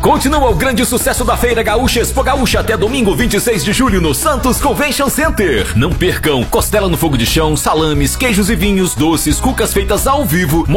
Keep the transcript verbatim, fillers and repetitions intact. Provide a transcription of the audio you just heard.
Continua o grande sucesso da Feira Gaúcha Expo Gaúcha até domingo vinte e seis de julho no Santos Convention Center. Não percam costela no fogo de chão, salames, queijos e vinhos, doces, cucas feitas ao vivo,